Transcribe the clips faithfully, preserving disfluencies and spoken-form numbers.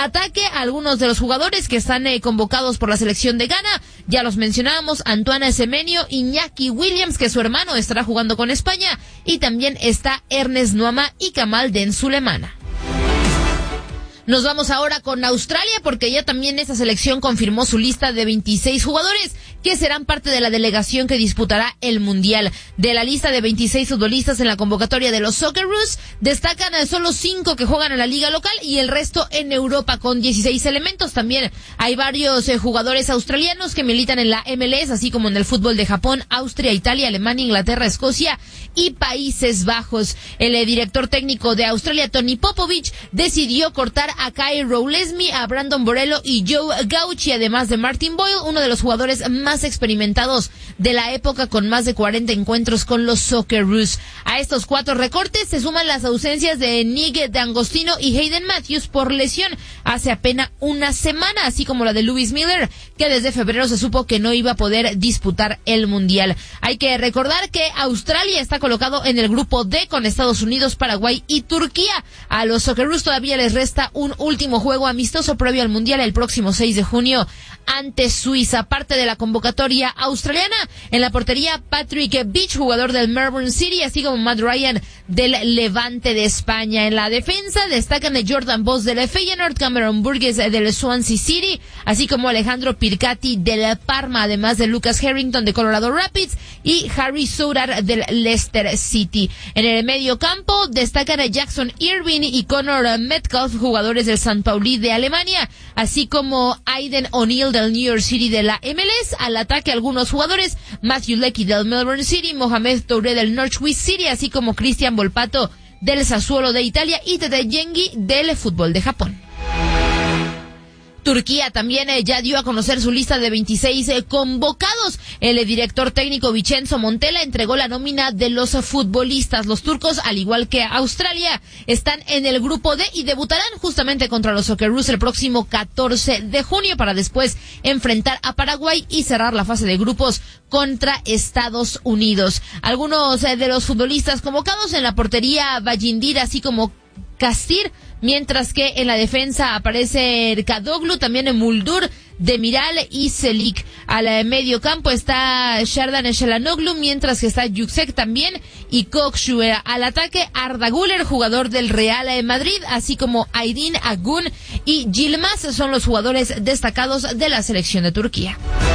ataque, algunos de los jugadores que están eh, convocados por la selección de Ghana, ya los mencionábamos, Antoine Semenyo, Iñaki Williams, que su hermano estará jugando con España, y también está Ernest Nuama y Kamal Den Sulemana. Nos vamos ahora con Australia, porque ya también esta selección confirmó su lista de veintiséis jugadores que serán parte de la delegación que disputará el Mundial. De la lista de veintiséis futbolistas en la convocatoria de los Socceroos, destacan solo cinco que juegan en la liga local y el resto en Europa con dieciséis elementos. También hay varios eh, jugadores australianos que militan en la M L S, así como en el fútbol de Japón, Austria, Italia, Alemania, Inglaterra, Escocia y Países Bajos. El eh, director técnico de Australia, Tony Popovich, decidió cortar a Kyle Rowlesby, a Brandon Borello y Joe Gauchi, además de Martin Boyle, uno de los jugadores más experimentados de la época, con más de cuarenta encuentros con los Socceroos. A estos cuatro recortes se suman las ausencias de Nick D'Angostino y Hayden Matthews por lesión hace apenas una semana, así como la de Lewis Miller, que desde febrero se supo que no iba a poder disputar el Mundial. Hay que recordar que Australia está colocado en el grupo D con Estados Unidos, Paraguay y Turquía. A los Socceroos todavía les resta un último juego amistoso previo al Mundial el próximo seis de junio ante Suiza. Parte de la convocatoria australiana, en la portería Patrick Beach, jugador del Melbourne City, así como Matt Ryan del Levante de España. En la defensa destacan a Jordan Boss del Feyenoord, Cameron Burgess del Swansea City, así como Alejandro Pircati del Parma, además de Lucas Harrington de Colorado Rapids y Harry Soutar del Leicester City. En el medio campo destacan a Jackson Irving y Connor Metcalf, jugadores del San Pauli de Alemania, así como Aiden O'Neill del New York City de la M L S. Al ataque algunos jugadores, Matthew Leckie del Melbourne City, Mohamed Touré del Norwich City, así como Cristian Volpato del Sassuolo de Italia y Tete Yengi del fútbol de Japón. Turquía también eh, ya dio a conocer su lista de veintiséis eh, convocados. El eh, director técnico Vincenzo Montella entregó la nómina de los eh, futbolistas. Los turcos, al igual que Australia, están en el grupo D y debutarán justamente contra los Socceroos el próximo catorce de junio para después enfrentar a Paraguay y cerrar la fase de grupos contra Estados Unidos. Algunos eh, de los futbolistas convocados: en la portería Bajindir, así como Kastir, mientras que en la defensa aparece Kadoglu, también en Muldur, Demiral y Selik. Al medio campo está Sherdan Shelanoglu, mientras que está Yüksek también y Kokshu. Al ataque Arda Güler, jugador del Real Madrid, así como Aydin Agun y Yilmaz son los jugadores destacados de la selección de Turquía.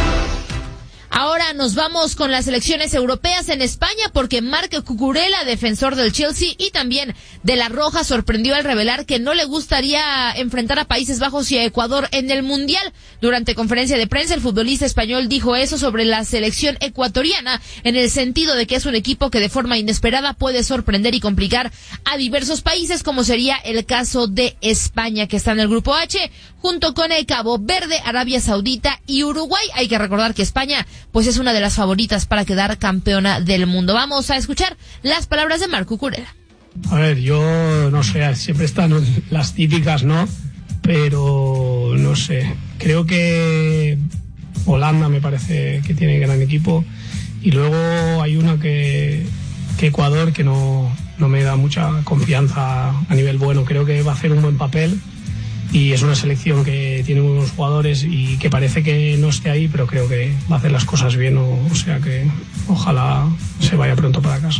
Ahora nos vamos con las selecciones europeas en España, porque Marc Cucurella, defensor del Chelsea y también de la Roja, sorprendió al revelar que no le gustaría enfrentar a Países Bajos y a Ecuador en el Mundial. Durante conferencia de prensa, el futbolista español dijo eso sobre la selección ecuatoriana, en el sentido de que es un equipo que de forma inesperada puede sorprender y complicar a diversos países, como sería el caso de España, que está en el grupo H, junto con el Cabo Verde, Arabia Saudita y Uruguay. Hay que recordar que España pues es una de las favoritas para quedar campeona del mundo. Vamos a escuchar las palabras de Marc Cucurella. A ver, yo no sé, siempre están las típicas, ¿no? Pero no sé, creo que Holanda me parece que tiene gran equipo, y luego hay una que, que Ecuador, que no, no me da mucha confianza a nivel bueno. Creo que va a hacer un buen papel, y es una selección que tiene unos jugadores y que parece que no esté ahí, pero creo que va a hacer las cosas bien, o, o sea que ojalá se vaya pronto para casa.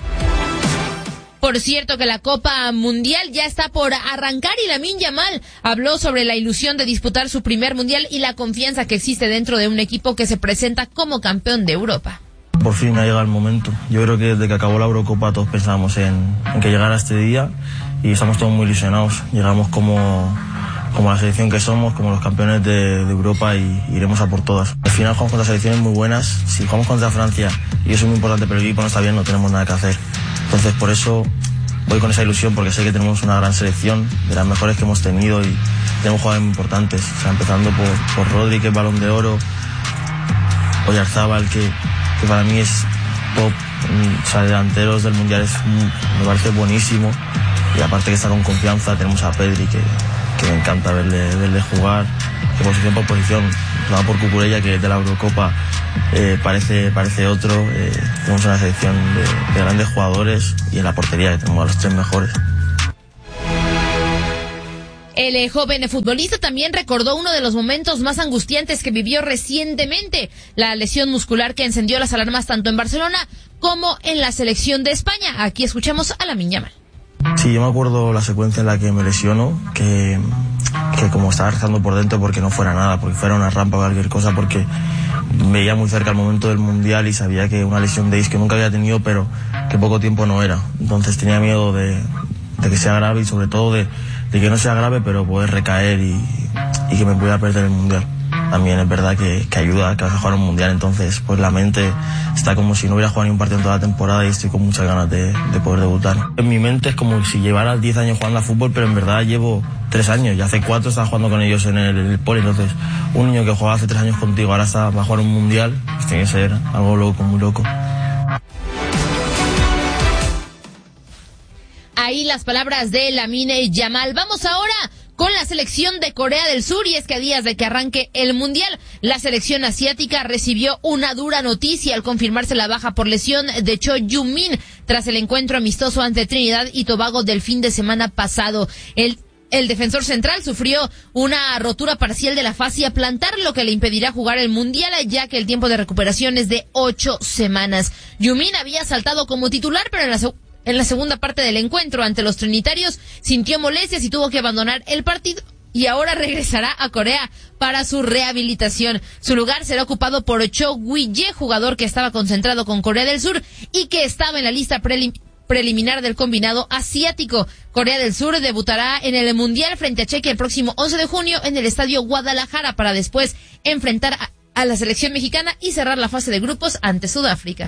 Por cierto, que la Copa Mundial ya está por arrancar y Lamine Yamal habló sobre la ilusión de disputar su primer Mundial y la confianza que existe dentro de un equipo que se presenta como campeón de Europa. Por fin ha llegado el momento. Yo creo que desde que acabó la Eurocopa todos pensábamos en, en que llegara este día, y estamos todos muy ilusionados. Llegamos como, como la selección que somos, como los campeones de, de Europa, y iremos a por todas. Al final jugamos contra selecciones muy buenas. Si jugamos contra Francia, y eso es muy importante, pero el equipo no está bien, no tenemos nada que hacer. Entonces por eso voy con esa ilusión, porque sé que tenemos una gran selección, de las mejores que hemos tenido, y tenemos jugadores muy importantes. O sea, empezando por, por Rodri, que es Balón de Oro, Oyarzábal, que, que para mí es top. O sea, delanteros del Mundial es, me parece buenísimo, y aparte que está con confianza. Tenemos a Pedri, que, que me encanta verle, verle jugar, que posición por posición, va por Cucurella, que de la Eurocopa eh, parece, parece otro. Eh, tenemos una selección de, de grandes jugadores, y en la portería que tenemos a los tres mejores. El eh, joven futbolista también recordó uno de los momentos más angustiantes que vivió recientemente, la lesión muscular que encendió las alarmas tanto en Barcelona como en la selección de España. Aquí escuchamos a Lamine Yamal. Sí, yo me acuerdo la secuencia en la que me lesiono, que, que como estaba rezando por dentro porque no fuera nada, porque fuera una rampa o cualquier cosa, porque veía muy cerca el momento del Mundial y sabía que una lesión de isquio que nunca había tenido, pero que poco tiempo no era. Entonces tenía miedo de, de que sea grave y sobre todo de, de que no sea grave, pero poder recaer y, y que me pudiera perder el Mundial. También es verdad que, que ayuda a que vas a jugar un Mundial, entonces pues la mente está como si no hubiera jugado ni un partido en toda la temporada y estoy con muchas ganas de, de poder debutar. En mi mente es como si llevara diez años jugando a fútbol, pero en verdad llevo tres años y hace cuatro estaba jugando con ellos en el, el Poli, entonces un niño que jugaba hace tres años contigo ahora está, va a jugar un Mundial, pues tiene que ser algo loco, muy loco. Ahí las palabras de Lamine Yamal. Vamos ahora con la selección de Corea del Sur, y es que a días de que arranque el Mundial, la selección asiática recibió una dura noticia al confirmarse la baja por lesión de Cho Heung-min tras el encuentro amistoso ante Trinidad y Tobago del fin de semana pasado. El El defensor central sufrió una rotura parcial de la fascia plantar, lo que le impedirá jugar el Mundial, ya que el tiempo de recuperación es de ocho semanas. Heung-min había saltado como titular, pero en la En la segunda parte del encuentro ante los trinitarios sintió molestias y tuvo que abandonar el partido, y ahora regresará a Corea para su rehabilitación. Su lugar será ocupado por Cho Wi-je, jugador que estaba concentrado con Corea del Sur y que estaba en la lista prelim- preliminar del combinado asiático. Corea del Sur debutará en el Mundial frente a Chequia el próximo once de junio en el Estadio Guadalajara para después enfrentar a, a la selección mexicana y cerrar la fase de grupos ante Sudáfrica.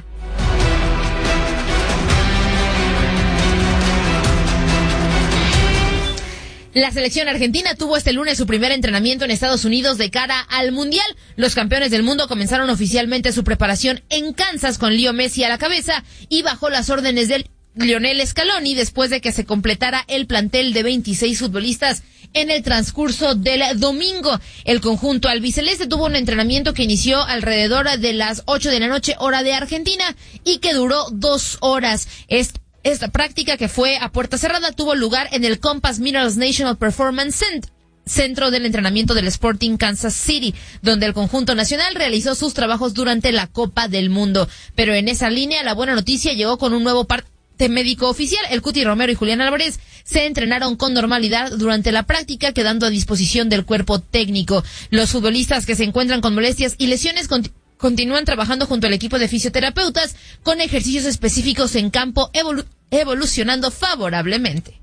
La selección argentina tuvo este lunes su primer entrenamiento en Estados Unidos de cara al Mundial. Los campeones del mundo comenzaron oficialmente su preparación en Kansas con Leo Messi a la cabeza y bajo las órdenes de Lionel Scaloni después de que se completara el plantel de veintiséis futbolistas en el transcurso del domingo. El conjunto albiceleste tuvo un entrenamiento que inició alrededor de las ocho de la noche hora de Argentina y que duró dos horas. Este Esta práctica, que fue a puerta cerrada, tuvo lugar en el Compass Minerals National Performance Center, centro del entrenamiento del Sporting Kansas City, donde el conjunto nacional realizó sus trabajos durante la Copa del Mundo. Pero en esa línea, la buena noticia llegó con un nuevo parte médico oficial. El Cuti Romero y Julián Álvarez se entrenaron con normalidad durante la práctica, quedando a disposición del cuerpo técnico. Los futbolistas que se encuentran con molestias y lesiones continúan Continúan trabajando junto al equipo de fisioterapeutas con ejercicios específicos en campo, evolu- evolucionando favorablemente.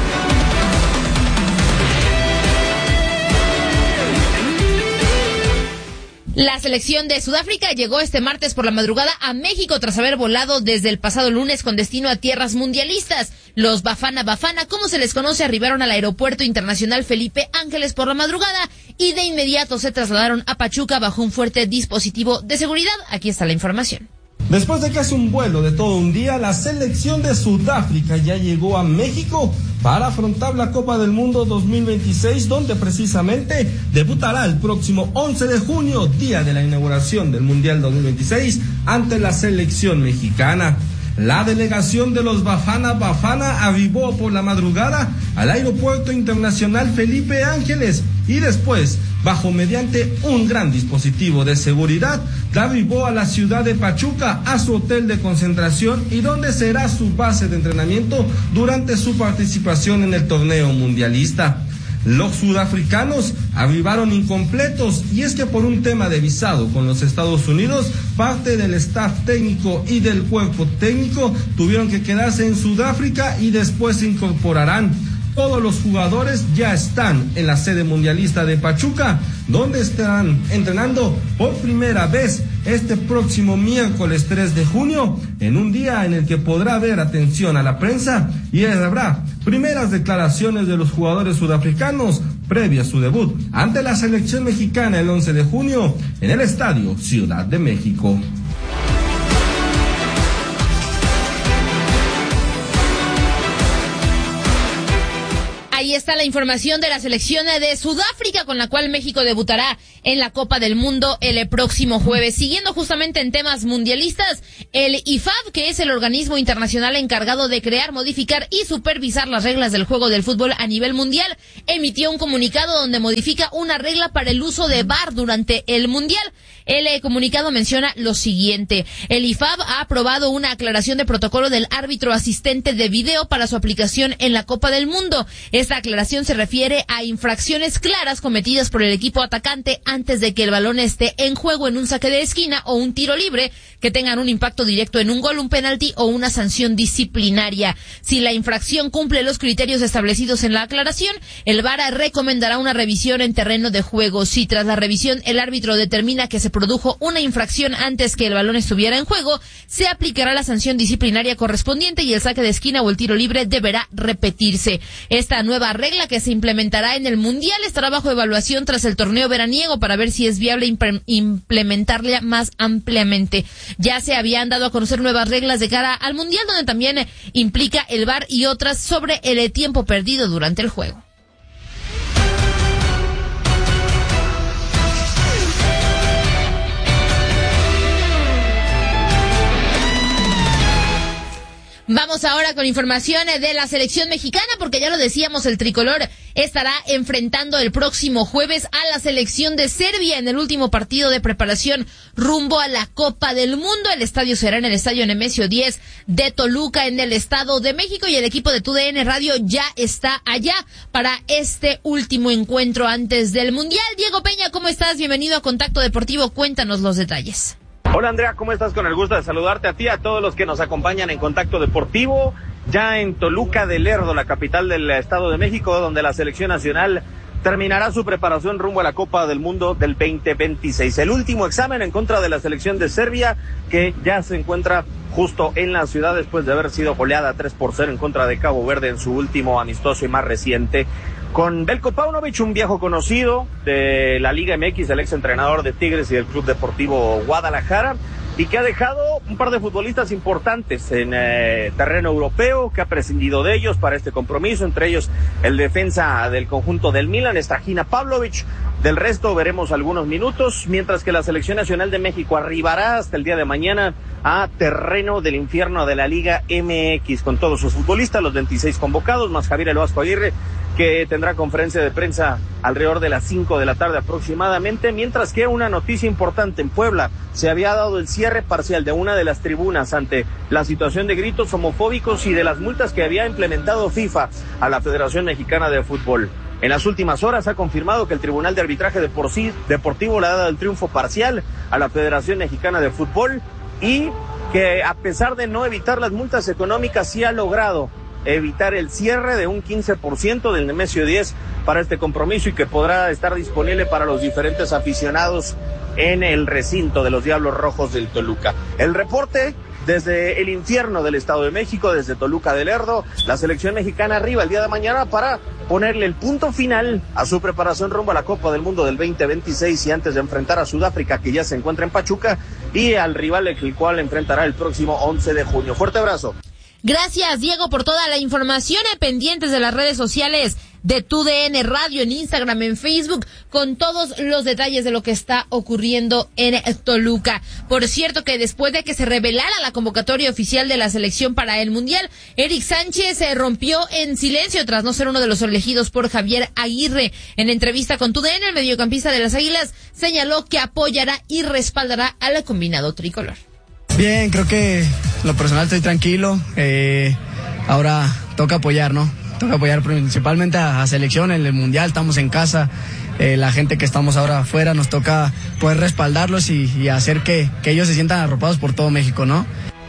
La selección de Sudáfrica llegó este martes por la madrugada a México tras haber volado desde el pasado lunes con destino a tierras mundialistas. Los Bafana Bafana, como se les conoce, arribaron al Aeropuerto Internacional Felipe Ángeles por la madrugada y de inmediato se trasladaron a Pachuca bajo un fuerte dispositivo de seguridad. Aquí está la información. Después de casi un vuelo de todo un día, la selección de Sudáfrica ya llegó a México para afrontar la Copa del Mundo dos mil veintiséis, donde precisamente debutará el próximo once de junio, día de la inauguración del Mundial dos mil veintiséis, ante la selección mexicana. La delegación de los Bafana Bafana arribó por la madrugada al Aeropuerto Internacional Felipe Ángeles y después, bajo mediante un gran dispositivo de seguridad, arribó a la ciudad de Pachuca, a su hotel de concentración y donde será su base de entrenamiento durante su participación en el torneo mundialista. Los sudafricanos arribaron incompletos, y es que por un tema de visado con los Estados Unidos, parte del staff técnico y del cuerpo técnico tuvieron que quedarse en Sudáfrica y después se incorporarán. Todos los jugadores ya están en la sede mundialista de Pachuca, donde estarán entrenando por primera vez este próximo miércoles tres de junio, en un día en el que podrá haber atención a la prensa y habrá primeras declaraciones de los jugadores sudafricanos previa a su debut ante la selección mexicana el once de junio en el Estadio Ciudad de México. Ahí ahí está la información de la selección de Sudáfrica, con la cual México debutará en la Copa del Mundo el próximo jueves. Siguiendo justamente en temas mundialistas, el I F A B, que es el organismo internacional encargado de crear, modificar y supervisar las reglas del juego del fútbol a nivel mundial, emitió un comunicado donde modifica una regla para el uso de V A R durante el Mundial. El eh, comunicado menciona lo siguiente: el I F A B ha aprobado una aclaración de protocolo del árbitro asistente de video para su aplicación en la Copa del Mundo. Esta aclaración se refiere a infracciones claras cometidas por el equipo atacante antes de que el balón esté en juego en un saque de esquina o un tiro libre que tengan un impacto directo en un gol, un penalti o una sanción disciplinaria. Si la infracción cumple los criterios establecidos en la aclaración, el V A R recomendará una revisión en terreno de juego. Si tras la revisión el árbitro determina que se produjo una infracción antes que el balón estuviera en juego, se aplicará la sanción disciplinaria correspondiente y el saque de esquina o el tiro libre deberá repetirse. Esta nueva regla, que se implementará en el Mundial, estará bajo evaluación tras el torneo veraniego para ver si es viable impre- implementarla más ampliamente. Ya se habían dado a conocer nuevas reglas de cara al Mundial, donde también eh, implica el V A R y otras sobre el eh, tiempo perdido durante el juego. Vamos ahora con información de la selección mexicana, porque ya lo decíamos, el tricolor estará enfrentando el próximo jueves a la selección de Serbia en el último partido de preparación rumbo a la Copa del Mundo. El estadio será en el Estadio Nemesio diez de Toluca, en el Estado de México, y el equipo de T U D N Radio ya está allá para este último encuentro antes del Mundial. Diego Peña, ¿cómo estás? Bienvenido a Contacto Deportivo. Cuéntanos los detalles. Hola Andrea, ¿cómo estás? Con el gusto de saludarte a ti, a todos los que nos acompañan en Contacto Deportivo, ya en Toluca de Lerdo, la capital del Estado de México, donde la selección nacional terminará su preparación rumbo a la Copa del Mundo del veinte veintiséis. El último examen en contra de la selección de Serbia, que ya se encuentra justo en la ciudad después de haber sido goleada tres por cero en contra de Cabo Verde en su último amistoso y más reciente. Con Belko Paunovic, un viejo conocido de la Liga M X, el ex entrenador de Tigres y del Club Deportivo Guadalajara, y que ha dejado un par de futbolistas importantes en eh, terreno europeo, que ha prescindido de ellos para este compromiso, entre ellos el defensa del conjunto del Milan, Strahina Pavlovic. Del resto veremos algunos minutos, mientras que la selección nacional de México arribará hasta el día de mañana a terreno del infierno de la Liga M X, con todos sus futbolistas, los veintiséis convocados, más Javier El Vasco Aguirre, que tendrá conferencia de prensa alrededor de las cinco de la tarde aproximadamente, mientras que una noticia importante: en Puebla se había dado el cierre parcial de una de las tribunas ante la situación de gritos homofóbicos y de las multas que había implementado FIFA a la Federación Mexicana de Fútbol. En las últimas horas ha confirmado que el Tribunal de Arbitraje Deportivo le ha dado el triunfo parcial a la Federación Mexicana de Fútbol, y que a pesar de no evitar las multas económicas, sí ha logrado evitar el cierre de un quince por ciento del Nemesio diez para este compromiso, y que podrá estar disponible para los diferentes aficionados en el recinto de los Diablos Rojos del Toluca. El reporte desde el infierno del Estado de México, desde Toluca de Lerdo. La selección mexicana arriba el día de mañana para ponerle el punto final a su preparación rumbo a la Copa del Mundo del veinte veintiséis, y antes de enfrentar a Sudáfrica, que ya se encuentra en Pachuca, y al rival el cual enfrentará el próximo once de junio. Fuerte abrazo. Gracias, Diego, por toda la información. Pendientes de las redes sociales de T U D N Radio, en Instagram, en Facebook, con todos los detalles de lo que está ocurriendo en Toluca. Por cierto, que después de que se revelara la convocatoria oficial de la selección para el Mundial, Eric Sánchez se rompió en silencio tras no ser uno de los elegidos por Javier Aguirre. En entrevista con T U D N, el mediocampista de las Águilas señaló que apoyará y respaldará al combinado tricolor. Bien, creo que lo personal estoy tranquilo. Eh, ahora toca apoyar, ¿no? Toca apoyar principalmente a, a selección en el Mundial. Estamos en casa, eh, la gente que estamos ahora afuera, nos toca poder respaldarlos y, y hacer que, que ellos se sientan arropados por todo México, ¿no?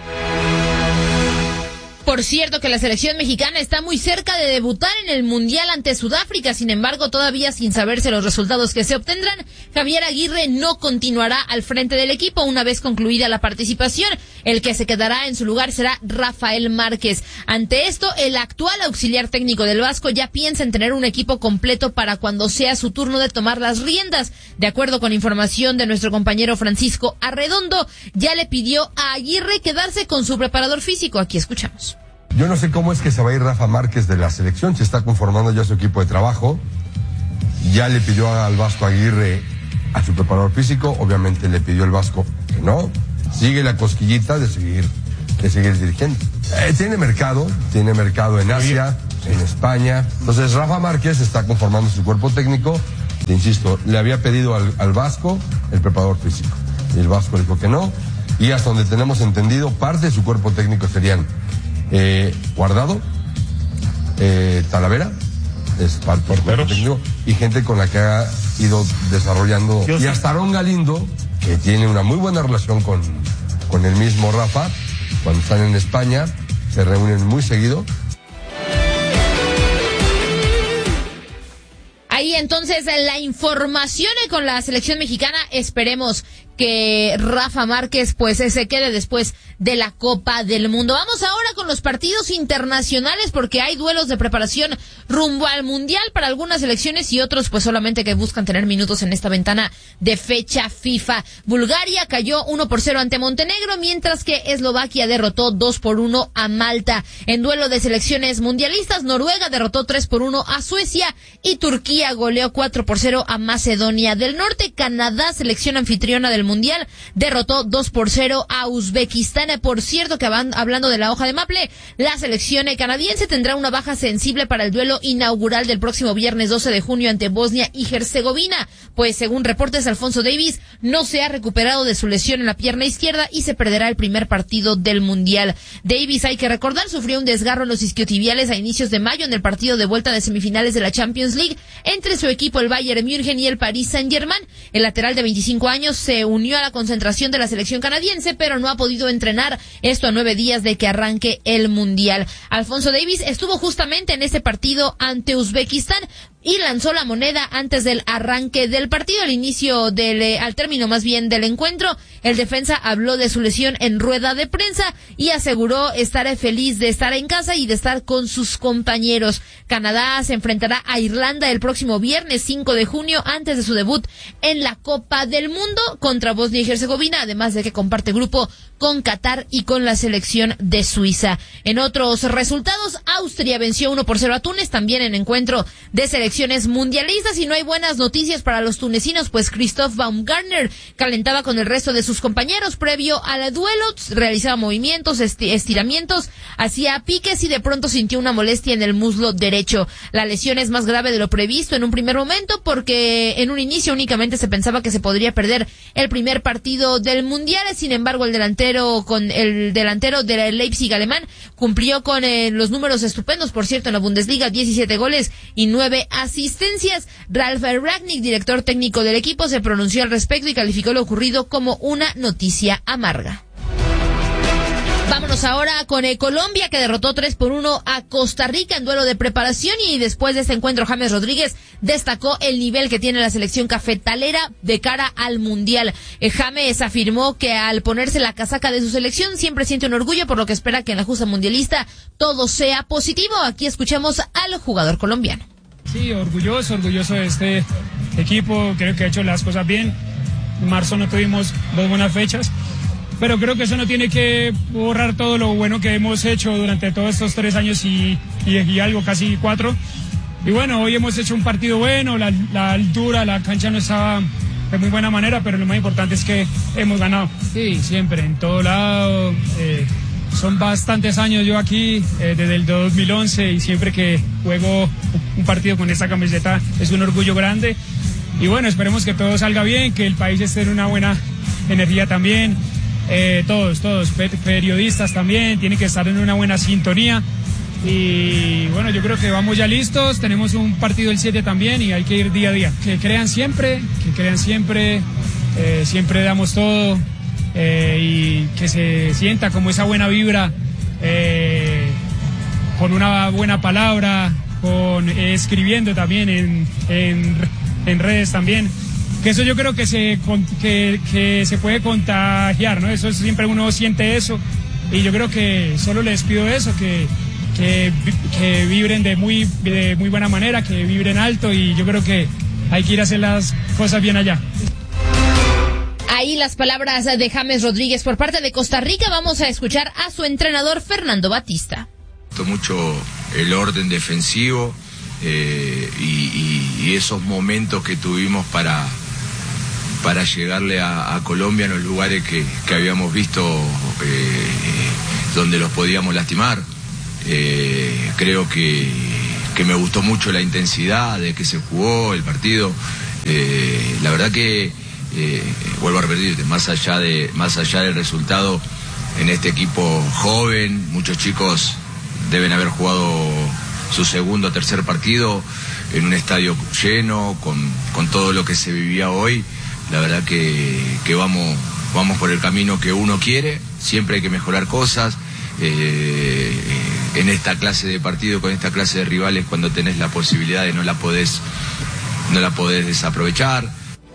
Por cierto, que la selección mexicana está muy cerca de debutar en el Mundial ante Sudáfrica. Sin embargo, todavía sin saberse los resultados que se obtendrán, Javier Aguirre no continuará al frente del equipo una vez concluida la participación. El que se quedará en su lugar será Rafael Márquez. Ante esto, el actual auxiliar técnico del Vasco ya piensa en tener un equipo completo para cuando sea su turno de tomar las riendas. De acuerdo con información de nuestro compañero Francisco Arredondo, ya le pidió a Aguirre quedarse con su preparador físico. Aquí escuchamos. Yo no sé cómo es que se va a ir Rafa Márquez de la selección, se está conformando ya su equipo de trabajo, ya le pidió al Vasco Aguirre a su preparador físico, obviamente le pidió el Vasco que no, sigue la cosquillita de seguir, de seguir dirigiendo. Eh, tiene mercado, tiene mercado en Asia, en España, entonces Rafa Márquez está conformando su cuerpo técnico, te insisto, le había pedido al, al Vasco el preparador físico, y el Vasco dijo que no, y hasta donde tenemos entendido, parte de su cuerpo técnico serían Eh, Guardado, eh, Talavera, es parte del cuerpo técnico, y gente con la que ha ido desarrollando, Yo y sé. hasta Aarón Galindo, que tiene una muy buena relación con, con el mismo Rafa, cuando están en España, se reúnen muy seguido. Ahí entonces la información con la selección mexicana, esperemos que Rafa Márquez pues se quede después de la Copa del Mundo. Vamos ahora con los partidos internacionales porque hay duelos de preparación rumbo al Mundial para algunas selecciones y otros pues solamente que buscan tener minutos en esta ventana de fecha FIFA. Bulgaria cayó uno por cero ante Montenegro, mientras que Eslovaquia derrotó dos por uno a Malta. En duelo de selecciones mundialistas, Noruega derrotó tres por uno a Suecia y Turquía goleó cuatro por cero a Macedonia del Norte. Canadá, selección anfitriona del Mundial, derrotó dos por cero a Uzbekistán. Por cierto, que van, hablando de la hoja de maple, la selección canadiense tendrá una baja sensible para el duelo inaugural del próximo viernes doce de junio ante Bosnia y Herzegovina, pues según reportes, Alfonso Davies no se ha recuperado de su lesión en la pierna izquierda y se perderá el primer partido del Mundial. Davies, hay que recordar, sufrió un desgarro en los isquiotibiales a inicios de mayo en el partido de vuelta de semifinales de la Champions League entre su equipo el Bayern München y el Paris Saint-Germain. El lateral de veinticinco años se unió a la concentración de la selección canadiense, pero no ha podido entrenar, esto a nueve días de que arranque el Mundial. Alfonso Davies estuvo justamente en ese partido ante Uzbekistán y lanzó la moneda antes del arranque del partido, al inicio del, eh, al término más bien del encuentro. El defensa habló de su lesión en rueda de prensa y aseguró estar feliz de estar en casa y de estar con sus compañeros. Canadá se enfrentará a Irlanda el próximo viernes cinco de junio antes de su debut en la Copa del Mundo contra Bosnia y Herzegovina, además de que comparte grupo con Qatar y con la selección de Suiza. En otros resultados, Austria venció uno por cero a Túnez, también en encuentro de selecciones mundialistas, y no hay buenas noticias para los tunecinos, pues Christoph Baumgartner calentaba con el resto de sus compañeros previo al duelo, realizaba movimientos, esti- estiramientos, hacía piques y de pronto sintió una molestia en el muslo derecho. La lesión es más grave de lo previsto en un primer momento, porque en un inicio únicamente se pensaba que se podría perder el primer partido del Mundial. Sin embargo, el delantero con el delantero del Leipzig alemán cumplió con eh, los números estupendos, por cierto, en la Bundesliga, diecisiete goles y nueve asistencias. Ralf Rangnick, director técnico del equipo, se pronunció al respecto y calificó lo ocurrido como una noticia amarga. Vámonos ahora con eh, Colombia, que derrotó tres por uno a Costa Rica en duelo de preparación, y después de este encuentro James Rodríguez destacó el nivel que tiene la selección cafetalera de cara al Mundial. Eh, James afirmó que al ponerse la casaca de su selección siempre siente un orgullo, por lo que espera que en la justa mundialista todo sea positivo. Aquí escuchamos al jugador colombiano. Sí, orgulloso, orgulloso de este equipo, creo que ha hecho las cosas bien. En marzo no tuvimos dos buenas fechas, pero creo que eso no tiene que borrar todo lo bueno que hemos hecho durante todos estos tres años y, y, y algo, casi cuatro. Y bueno, hoy hemos hecho un partido bueno, la, la altura, la cancha no estaba de muy buena manera, pero lo más importante es que hemos ganado. Sí, siempre, en todo lado. Eh, son bastantes años yo aquí, eh, desde el dos mil once, y siempre que juego un partido con esta camiseta es un orgullo grande. Y bueno, esperemos que todo salga bien, que el país esté en una buena energía también. Eh, todos, todos, periodistas también, tienen que estar en una buena sintonía. Y bueno, yo creo que vamos ya listos, tenemos un partido el siete también y hay que ir día a día. Que crean siempre, que crean siempre, eh, siempre damos todo, eh, y que se sienta como esa buena vibra, eh, con una buena palabra, con eh, escribiendo también en, en, en redes también. Que eso yo creo que se, que, que se puede contagiar, ¿no? Eso siempre uno siente eso, y yo creo que solo les pido eso, que, que, que vibren de muy, de muy buena manera, que vibren alto, y yo creo que hay que ir a hacer las cosas bien allá. Ahí las palabras de James Rodríguez por parte de Costa Rica. Vamos a escuchar a su entrenador Fernando Batista. mucho el orden defensivo eh, y, y, y esos momentos que tuvimos para, para llegarle a, a Colombia en los lugares que, que habíamos visto eh, donde los podíamos lastimar. Eh, creo que, que me gustó mucho la intensidad de que se jugó el partido. Eh, la verdad que eh, vuelvo a repetirte, más allá de más allá del resultado, en este equipo joven, muchos chicos deben haber jugado su segundo o tercer partido en un estadio lleno, con, con todo lo que se vivía hoy. La verdad que, que vamos, vamos por el camino que uno quiere, siempre hay que mejorar cosas. Eh, en esta clase de partido, con esta clase de rivales, cuando tenés la posibilidad de no la podés, no la podés desaprovechar.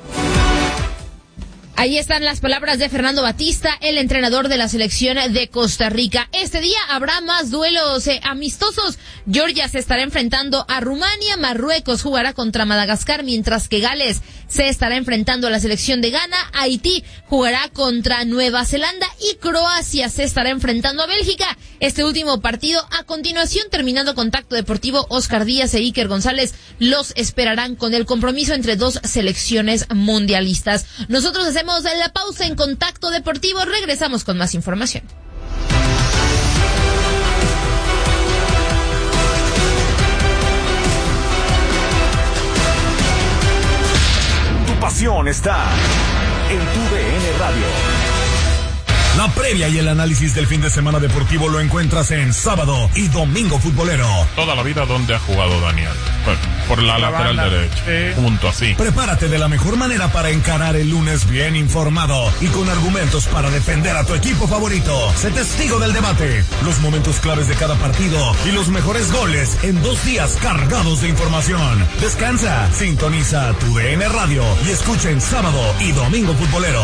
Ahí están las palabras de Fernando Batista, el entrenador de la selección de Costa Rica. Este día habrá más duelos eh, amistosos. Georgia se estará enfrentando a Rumania, Marruecos jugará contra Madagascar, mientras que Gales se estará enfrentando a la selección de Ghana, Haití jugará contra Nueva Zelanda y Croacia se estará enfrentando a Bélgica. Este último partido, a continuación, terminando Contacto Deportivo, Oscar Díaz e Iker González los esperarán con el compromiso entre dos selecciones mundialistas. Nosotros hacemos la pausa en Contacto Deportivo, regresamos con más información. Tu pasión está en tu D N Radio. La previa y el análisis del fin de semana deportivo lo encuentras en Sábado y Domingo Futbolero. Toda la vida, ¿dónde ha jugado Daniel? Bueno, por la, la lateral derecha. Sí. Punto, así. Prepárate de la mejor manera para encarar el lunes bien informado y con argumentos para defender a tu equipo favorito. Sé testigo del debate, los momentos claves de cada partido y los mejores goles en dos días cargados de información. Descansa, sintoniza tu D N Radio y escucha en Sábado y Domingo Futbolero.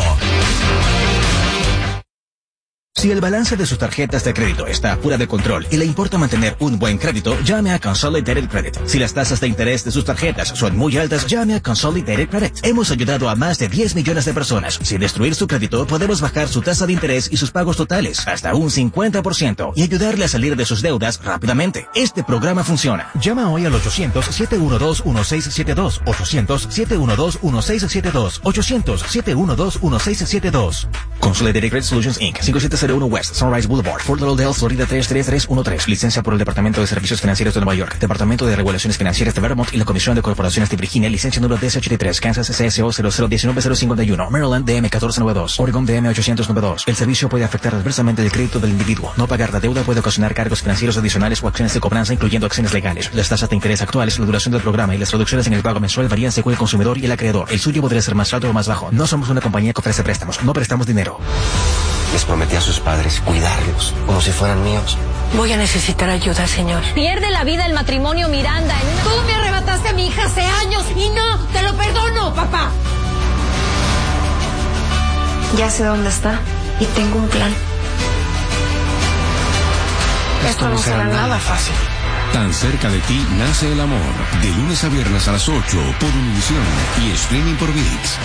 Si el balance de sus tarjetas de crédito está fuera de control y le importa mantener un buen crédito, llame a Consolidated Credit. Si las tasas de interés de sus tarjetas son muy altas, llame a Consolidated Credit. Hemos ayudado a más de diez millones de personas. Sin destruir su crédito, podemos bajar su tasa de interés y sus pagos totales hasta un cincuenta por ciento y ayudarle a salir de sus deudas rápidamente. Este programa funciona. Llama hoy al ochocientos, siete uno dos, uno seis siete dos, ochocientos, siete uno dos, uno seis siete dos, ochocientos, siete uno dos, uno seis siete dos. Consolidated Credit Solutions Incorporated. cinco siete cero uno West Sunrise Boulevard, Fort Lauderdale, Florida tres tres tres uno tres. Licencia por el Departamento de Servicios Financieros de Nueva York, Departamento de Regulaciones Financieras de Vermont y la Comisión de Corporaciones de Virginia. Licencia número D S ochenta y tres. Kansas C S O cero cero uno nueve cero cinco uno. Maryland D M catorce noventa y dos. Oregon D M ochocientos noventa y dos. El servicio puede afectar adversamente el crédito del individuo. No pagar la deuda puede ocasionar cargos financieros adicionales o acciones de cobranza, incluyendo acciones legales. Las tasas de interés actuales, la duración del programa y las reducciones en el pago mensual varían según el consumidor y el acreedor. El suyo podría ser más alto o más bajo. No somos una compañía que ofrece préstamos. No prestamos dinero. Les prometí a sus padres cuidarlos como si fueran míos. Voy a necesitar ayuda, señor. Pierde la vida el matrimonio Miranda en una... Tú me arrebataste a mi hija hace años y no, te lo perdono, papá. Ya sé dónde está y tengo un plan. Esto, Esto no será nada fácil. Tan cerca de ti nace el amor. De lunes a viernes a las ocho por Univisión y streaming por ViX.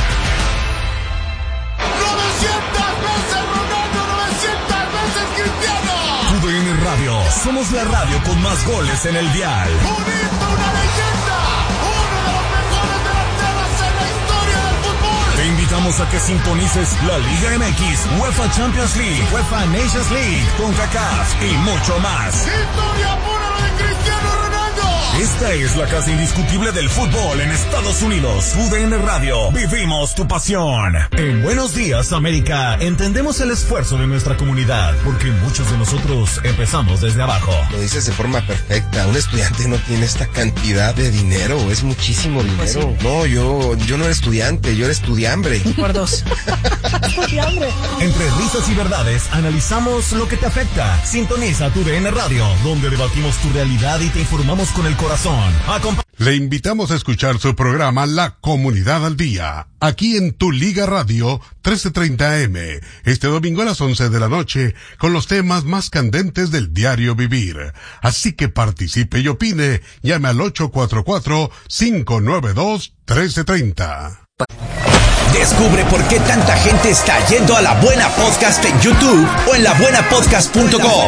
Tu D N Radio, somos la radio con más goles en el dial. ¡Bonito, una leyenda! ¡Uno de los mejores delanteros en la historia del fútbol! Te invitamos a que sintonices la Liga M X, UEFA Champions League, UEFA Nations League, CONCACAF y mucho más. ¡Historia pura la de Cristiano Ronaldo! Esta es la casa indiscutible del fútbol en Estados Unidos. U D N Radio, vivimos tu pasión. En Buenos Días, América, entendemos el esfuerzo de nuestra comunidad, porque muchos de nosotros empezamos desde abajo. Lo dices de forma perfecta. Un estudiante no tiene esta cantidad de dinero, es muchísimo dinero. Pues sí. No, yo, yo no era estudiante, yo era estudiambre. Por dos. Estudiambre. Entre risas y verdades, analizamos lo que te afecta. Sintoniza tu D N Radio, donde debatimos tu realidad y te informamos con el corazón. Acompa- Le invitamos a escuchar su programa La Comunidad al Día, aquí en Tu Liga Radio trece treinta A M, este domingo a las once de la noche, con los temas más candentes del diario vivir. Así que participe y opine, llame al ocho cuatro cuatro, cinco nueve dos, uno tres tres cero. Descubre por qué tanta gente está yendo a La Buena Podcast en YouTube o en la buena podcast punto com.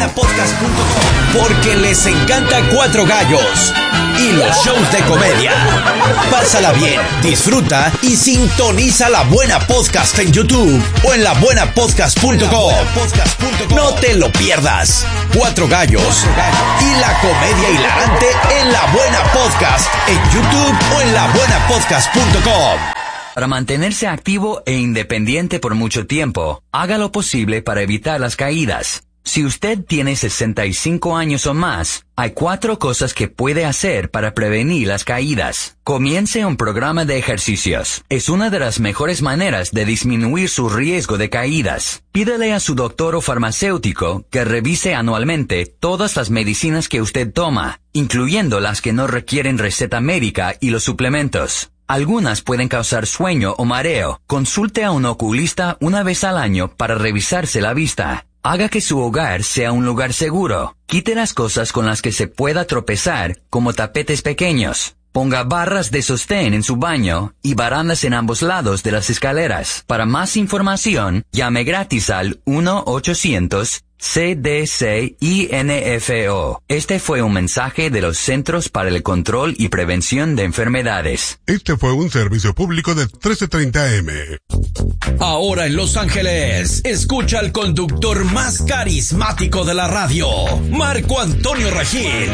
Porque les encanta Cuatro Gallos y los shows de comedia. Pásala bien, disfruta y sintoniza La Buena Podcast en YouTube o en la buena podcast punto com. No te lo pierdas. Cuatro Gallos y la comedia hilarante en La Buena Podcast en YouTube o en la buena podcast punto com. Para mantenerse activo e independiente por mucho tiempo, haga lo posible para evitar las caídas. Si usted tiene sesenta y cinco años o más, hay cuatro cosas que puede hacer para prevenir las caídas. Comience un programa de ejercicios. Es una de las mejores maneras de disminuir su riesgo de caídas. Pídele a su doctor o farmacéutico que revise anualmente todas las medicinas que usted toma, incluyendo las que no requieren receta médica y los suplementos. Algunas pueden causar sueño o mareo. Consulte a un oculista una vez al año para revisarse la vista. Haga que su hogar sea un lugar seguro. Quite las cosas con las que se pueda tropezar, como tapetes pequeños. Ponga barras de sostén en su baño y barandas en ambos lados de las escaleras. Para más información, llame gratis al uno ochocientos C D C I N F O. Este fue un mensaje de los Centros para el Control y Prevención de Enfermedades. Este fue un servicio público de trece treinta eme. Ahora en Los Ángeles, escucha al conductor más carismático de la radio, Marco Antonio Regil.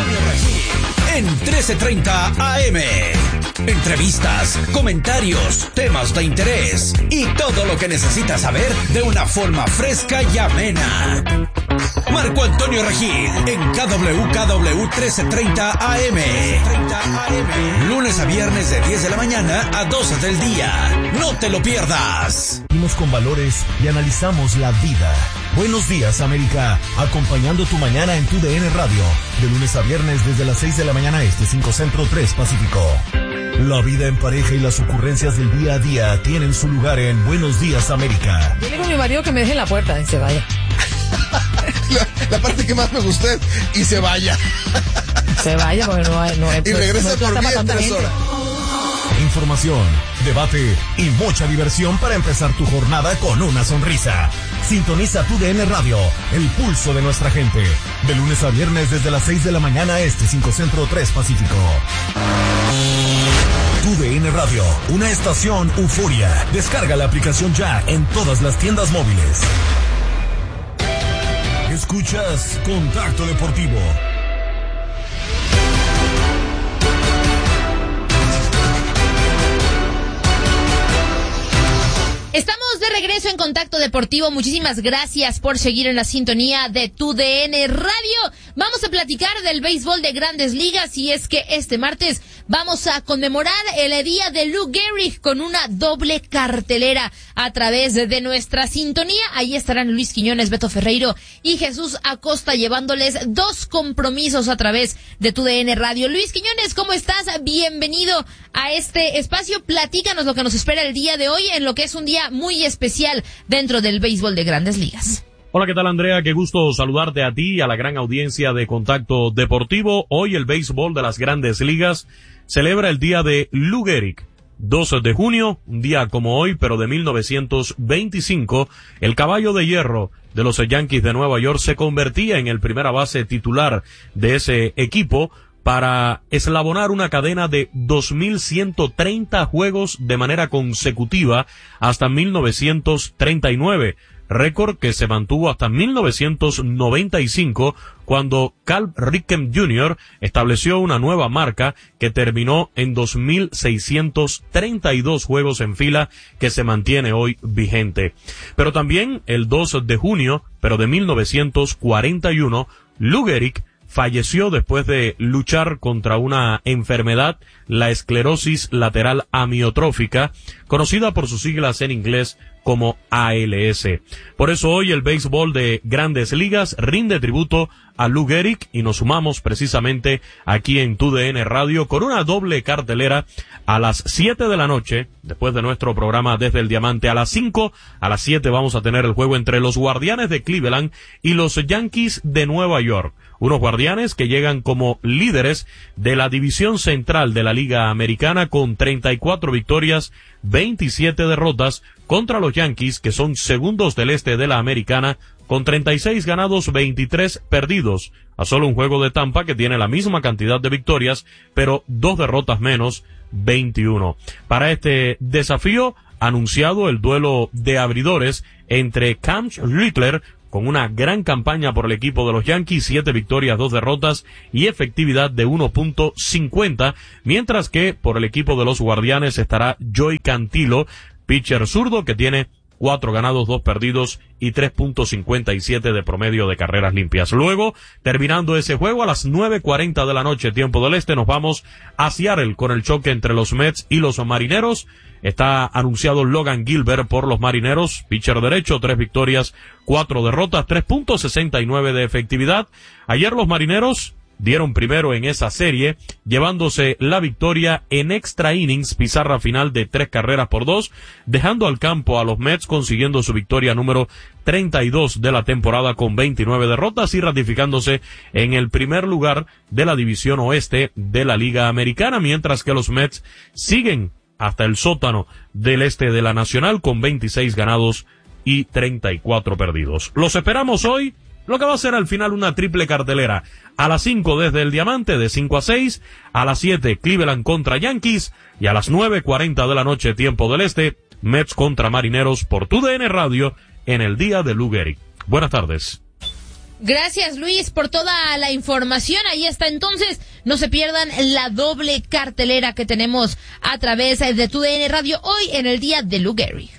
En trece treinta A M. Entrevistas, comentarios, temas de interés y todo lo que necesitas saber de una forma fresca y amena. Marco Antonio Regil en K W K W trece treinta A M. Lunes a viernes de diez de la mañana a doce del día. No te lo pierdas. Vivimos con valores y analizamos la vida. Buenos días, América. Acompañando tu mañana en tu D N Radio. De lunes a viernes desde las seis de la mañana este, cinco Centro, tres Pacífico. La vida en pareja y las ocurrencias del día a día tienen su lugar en Buenos Días, América. Yo le digo a mi marido que me deje en la puerta y se vaya. la, la parte que más me gustó es y se vaya. Se vaya porque no hay... No hay y regresa no por bien tres horas. Información, debate y mucha diversión para empezar tu jornada con una sonrisa. Sintoniza tu D N Radio, el pulso de nuestra gente. De lunes a viernes desde las seis de la mañana este, cinco Centro, tres Pacífico. Tu D N Radio, una estación euforia. Descarga la aplicación ya en todas las tiendas móviles. Escuchas Contacto Deportivo. Estamos de regreso en Contacto Deportivo. Muchísimas gracias por seguir en la sintonía de Tu D N Radio. Vamos a platicar del béisbol de Grandes Ligas y es que este martes vamos a conmemorar el día de Lou Gehrig con una doble cartelera a través de nuestra sintonía. Ahí estarán Luis Quiñones, Beto Ferreiro y Jesús Acosta llevándoles dos compromisos a través de Tu D N Radio. Luis Quiñones, ¿cómo estás? Bienvenido a este espacio. Platícanos lo que nos espera el día de hoy en lo que es un día muy especial dentro del béisbol de Grandes Ligas. Hola, ¿qué tal, Andrea? Qué gusto saludarte a ti y a la gran audiencia de Contacto Deportivo. Hoy el béisbol de las Grandes Ligas celebra el día de Lou Gehrig. doce de junio, un día como hoy, pero de mil novecientos veinticinco, el caballo de hierro de los Yankees de Nueva York se convertía en el primera base titular de ese equipo para eslabonar una cadena de dos mil ciento treinta juegos de manera consecutiva hasta mil novecientos treinta y nueve, récord que se mantuvo hasta mil novecientos noventa y cinco, cuando Cal Ripken junior estableció una nueva marca que terminó en dos mil seiscientos treinta y dos juegos en fila, que se mantiene hoy vigente. Pero también el dos de junio, pero de mil novecientos cuarenta y uno, Lou Gehrig falleció después de luchar contra una enfermedad, la esclerosis lateral amiotrófica, conocida por sus siglas en inglés como A L S. Por eso hoy el béisbol de Grandes Ligas rinde tributo a Lou Gehrig y nos sumamos precisamente aquí en Tu D N Radio con una doble cartelera a las siete de la noche, después de nuestro programa Desde el Diamante. A las cinco, a las siete vamos a tener el juego entre los Guardianes de Cleveland y los Yankees de Nueva York. Unos Guardianes que llegan como líderes de la división central de la Liga Americana con treinta y cuatro victorias, veintisiete derrotas, contra los Yankees que son segundos del este de la Americana con treinta y seis ganados, veintitrés perdidos, a solo un juego de Tampa que tiene la misma cantidad de victorias, pero dos derrotas menos, veintiuno. Para este desafío, anunciado el duelo de abridores entre Cam Littler, con una gran campaña por el equipo de los Yankees, siete victorias, dos derrotas y efectividad de uno punto cincuenta, mientras que por el equipo de los Guardianes estará Joey Cantillo, pitcher zurdo que tiene cuatro ganados, dos perdidos y tres punto cincuenta y siete de promedio de carreras limpias. Luego, terminando ese juego, a las nueve cuarenta de la noche, tiempo del este, nos vamos a Seattle con el choque entre los Mets y los Marineros. Está anunciado Logan Gilbert por los Marineros, pitcher derecho, tres victorias, cuatro derrotas, tres punto sesenta y nueve de efectividad. Ayer los Marineros dieron primero en esa serie, llevándose la victoria en extra innings, pizarra final de tres carreras por dos, dejando al campo a los Mets, consiguiendo su victoria número treinta y dos de la temporada con veintinueve derrotas y ratificándose en el primer lugar de la división oeste de la Liga Americana, mientras que los Mets siguen hasta el sótano del este de la Nacional con veintiséis ganados y treinta y cuatro perdidos. Los esperamos hoy, lo que va a ser al final una triple cartelera. A las cinco desde el Diamante, de cinco a seis, a las siete Cleveland contra Yankees y a las nueve cuarenta de la noche, tiempo del este, Mets contra Marineros por Tu D N Radio en el día de Lou Gehrig. Buenas tardes. Gracias, Luis, por toda la información. Ahí está, entonces, no se pierdan la doble cartelera que tenemos a través de Tu D N Radio hoy en el día de Lou Gehrig.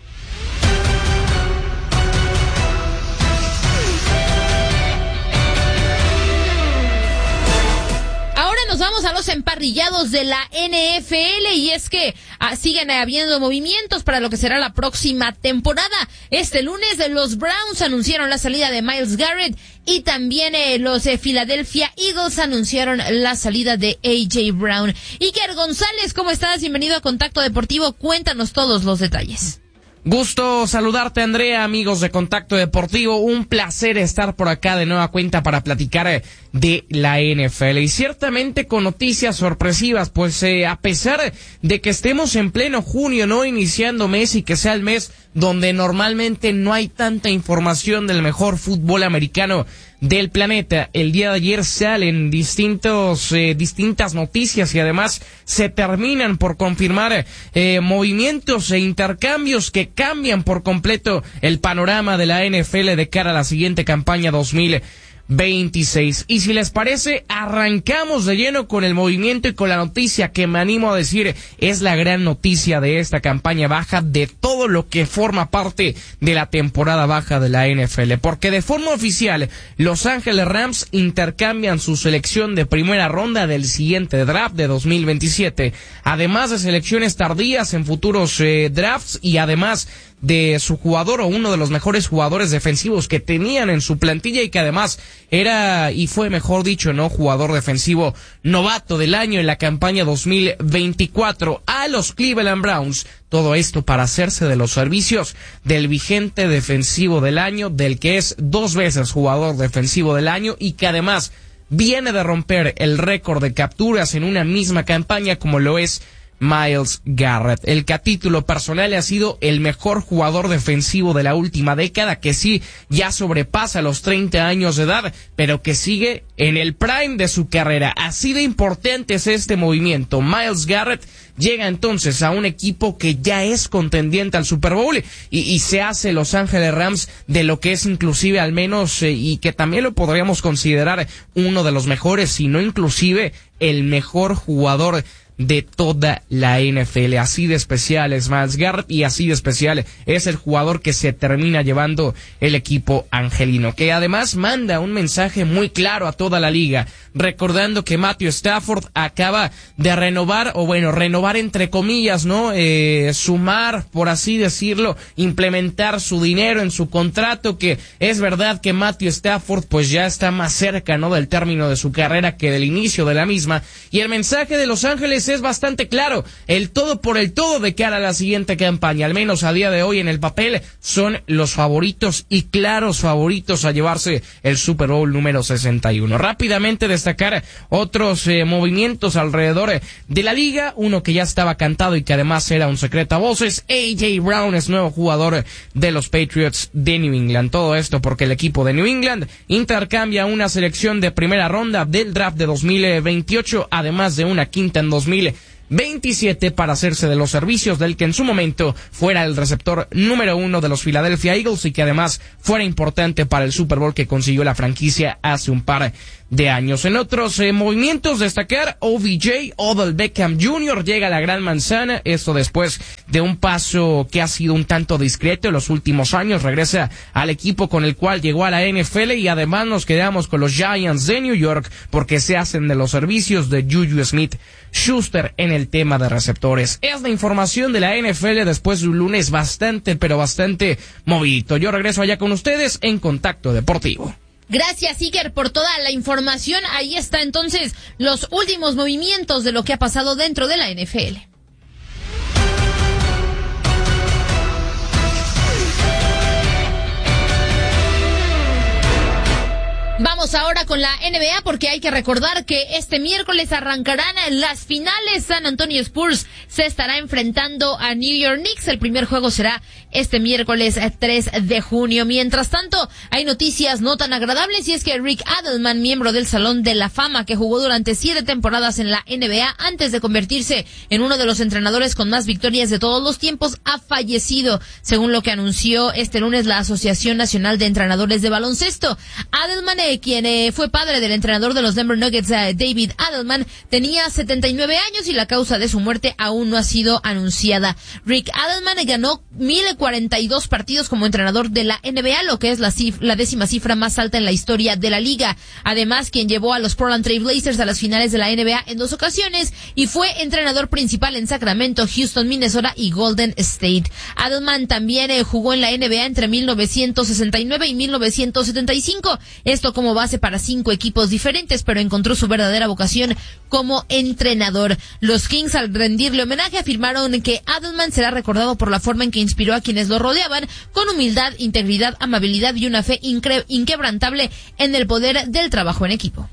Ahora nos vamos a los emparrillados de la N F L y es que ah, siguen habiendo movimientos para lo que será la próxima temporada. Este lunes eh, los Browns anunciaron la salida de Myles Garrett y también eh, los eh, Philadelphia Eagles anunciaron la salida de A J Brown. Iker González, ¿cómo estás? Bienvenido a Contacto Deportivo. Cuéntanos todos los detalles. Gusto saludarte, Andrea, amigos de Contacto Deportivo. Un placer estar por acá de nueva cuenta para platicar de la N F L y ciertamente con noticias sorpresivas, pues eh, a pesar de que estemos en pleno junio, no iniciando mes y que sea el mes donde normalmente no hay tanta información del mejor fútbol americano del planeta, el día de ayer salen distintos eh, distintas noticias y además se terminan por confirmar eh, movimientos e intercambios que cambian por completo el panorama de la N F L de cara a la siguiente campaña dos mil veintiséis. Y si les parece, arrancamos de lleno con el movimiento y con la noticia que me animo a decir es la gran noticia de esta campaña baja, de todo lo que forma parte de la temporada baja de la N F L, porque de forma oficial Los Ángeles Rams intercambian su selección de primera ronda del siguiente draft de dos mil veintisiete, además de selecciones tardías en futuros eh, drafts y además de su jugador o uno de los mejores jugadores defensivos que tenían en su plantilla y que además era y fue, mejor dicho, no jugador defensivo novato del año en la campaña dos mil veinticuatro a los Cleveland Browns. Todo esto para hacerse de los servicios del vigente defensivo del año, del que es dos veces jugador defensivo del año y que además viene de romper el récord de capturas en una misma campaña como lo es Myles Garrett, el que a título personal ha sido el mejor jugador defensivo de la última década, que sí ya sobrepasa los treinta años de edad, pero que sigue en el prime de su carrera. Así de importante es este movimiento. Myles Garrett llega entonces a un equipo que ya es contendiente al Super Bowl y, y se hace Los Ángeles Rams de lo que es inclusive al menos eh, y que también lo podríamos considerar uno de los mejores, si no inclusive el mejor jugador de toda la N F L. Así de especial es Myles Garrett y así de especial es el jugador que se termina llevando el equipo angelino, que además manda un mensaje muy claro a toda la liga, recordando que Matthew Stafford acaba de renovar, o bueno, renovar entre comillas, ¿no? Eh, sumar, por así decirlo, implementar su dinero en su contrato, que es verdad que Matthew Stafford pues ya está más cerca, ¿no? Del término de su carrera que del inicio de la misma, y el mensaje de Los Ángeles es bastante claro, el todo por el todo de cara a la siguiente campaña, al menos a día de hoy en el papel, son los favoritos y claros favoritos a llevarse el Super Bowl número sesenta y uno. Rápidamente destacar otros eh, movimientos alrededor de la liga, uno que ya estaba cantado y que además era un secreto a voces: A J Brown es nuevo jugador de los Patriots de New England. Todo esto porque el equipo de New England intercambia una selección de primera ronda del draft de dos mil veintiocho, además de una quinta en dos mil veintisiete para hacerse de los servicios del que en su momento fuera el receptor número uno de los Philadelphia Eagles y que además fuera importante para el Super Bowl que consiguió la franquicia hace un par de años. En otros eh, movimientos, destacar O B J, Odell Beckham junior llega a la Gran Manzana, esto después de un paso que ha sido un tanto discreto en los últimos años, regresa al equipo con el cual llegó a la N F L y además nos quedamos con los Giants de New York porque se hacen de los servicios de Juju Smith-Schuster en el tema de receptores. Es la información de la N F L después de un lunes bastante, pero bastante movidito. Yo regreso allá con ustedes en Contacto Deportivo. Gracias, Iker, por toda la información. Ahí está entonces los últimos movimientos de lo que ha pasado dentro de la N F L. Vamos ahora con la N B A porque hay que recordar que este miércoles arrancarán las finales. San Antonio Spurs se estará enfrentando a New York Knicks. El primer juego será este miércoles tres de junio. Mientras tanto, hay noticias no tan agradables y es que Rick Adelman, miembro del Salón de la Fama que jugó durante siete temporadas en la N B A antes de convertirse en uno de los entrenadores con más victorias de todos los tiempos, ha fallecido, según lo que anunció este lunes la Asociación Nacional de Entrenadores de Baloncesto. Adelman, eh, quien eh, fue padre del entrenador de los Denver Nuggets, eh, David Adelman, tenía setenta y nueve años y la causa de su muerte aún no ha sido anunciada. Rick Adelman ganó mil cuarenta y dos partidos como entrenador de la N B A, lo que es la, cif- la décima cifra más alta en la historia de la liga. Además, quien llevó a los Portland Trail Blazers a las finales de la N B A en dos ocasiones y fue entrenador principal en Sacramento, Houston, Minnesota y Golden State. Adelman también eh, jugó en la N B A entre mil novecientos sesenta y nueve y mil novecientos setenta y cinco, esto como base para cinco equipos diferentes, pero encontró su verdadera vocación como entrenador. Los Kings, al rendirle homenaje, afirmaron que Adelman será recordado por la forma en que inspiró a quienes lo rodeaban, con humildad, integridad, amabilidad y una fe incre- inquebrantable en el poder del trabajo en equipo.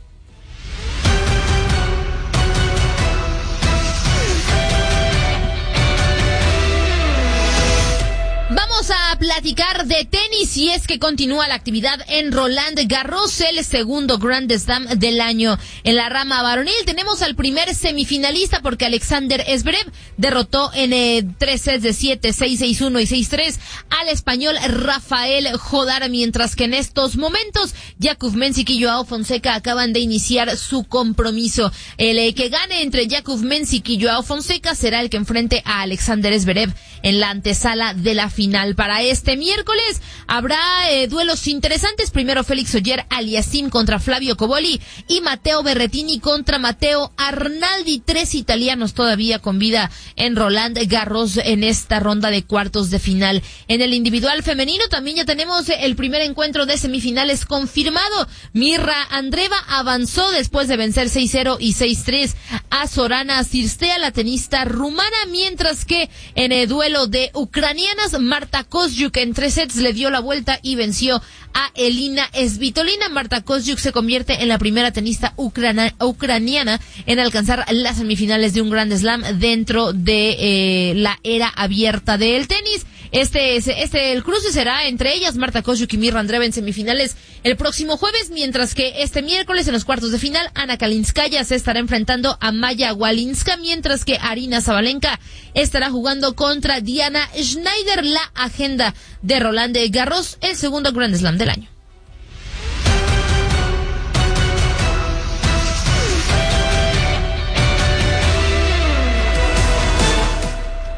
Vamos a platicar de tenis y es que continúa la actividad en Roland Garros, el segundo Grand Slam del año. En la rama varonil tenemos al primer semifinalista porque Alexander Zverev derrotó en eh, tres sets de siete, seis, seis, uno y seis, tres al español Rafael Jodar, mientras que en estos momentos Jakub Mensik y Joao Fonseca acaban de iniciar su compromiso. El eh, que gane entre Jakub Mensik y Joao Fonseca será el que enfrente a Alexander Zverev en la antesala de la final. Para este miércoles habrá eh, duelos interesantes. Primero Félix Ogier Aliassime contra Flavio Cobolli y Matteo Berrettini contra Matteo Arnaldi. Tres italianos todavía con vida en Roland Garros en esta ronda de cuartos de final. En el individual femenino también ya tenemos el primer encuentro de semifinales confirmado. Mirra Andreeva avanzó después de vencer seis cero y seis tres a Zorana Cirstea, la tenista rumana, mientras que en el duelo de ucranianas, Marta Kostyuk en tres sets le dio la vuelta y venció a Elina Svitolina. Marta Kostyuk se convierte en la primera tenista ucrana, ucraniana en alcanzar las semifinales de un Grand Slam dentro de eh, la era abierta del tenis. Este, este, el cruce será entre ellas, Marta Kostyuk y Mirra Andreeva en semifinales el próximo jueves, mientras que este miércoles en los cuartos de final, Ana Kalinskaya se estará enfrentando a Maya Walinska, mientras que Arina Sabalenka estará jugando contra Diana Schneider. La agenda de Roland Garros, el segundo Grand Slam del año.